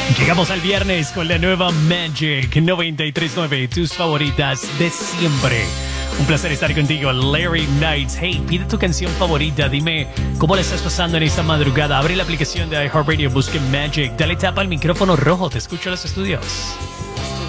Llegamos al viernes con la nueva Magic 93.9, tus favoritas de siempre. Un placer estar contigo, Larry Knights. Hey, pide tu canción favorita, dime cómo le estás pasando en esta madrugada. Abre la aplicación de iHeartRadio, busque Magic, dale tapa al micrófono rojo, te escucho en los estudios.